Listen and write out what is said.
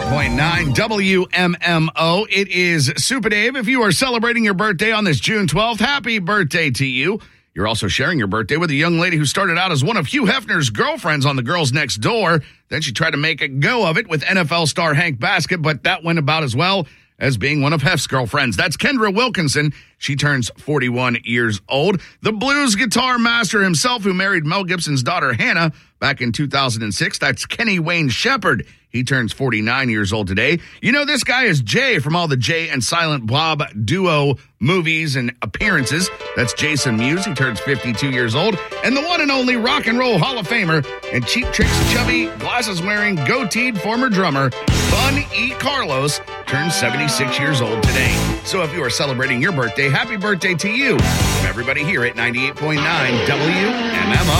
98.9 WMMO. It is Super Dave. If you are celebrating your birthday on this June 12th, happy birthday to you. You're also sharing your birthday with a young lady who started out as one of Hugh Hefner's girlfriends on The Girls Next Door. Then she tried to make a go of it with NFL star Hank Baskett, but that went about as well as being one of Hef's girlfriends. That's Kendra Wilkinson. She turns 41 years old. The blues guitar master himself who married Mel Gibson's daughter Hannah back in 2006. That's Kenny Wayne Shepherd. He turns 49 years old today. You know, this guy is Jay from all the Jay and Silent Bob duo movies and appearances. That's Jason Mewes. He turns 52 years old. And the one and only Rock and Roll Hall of Famer and Cheap Trick's chubby, glasses-wearing, goateed former drummer, Bun E. Carlos, turns 76 years old today. So if you are celebrating your birthday, happy birthday to you. From everybody here at 98.9 WMMO.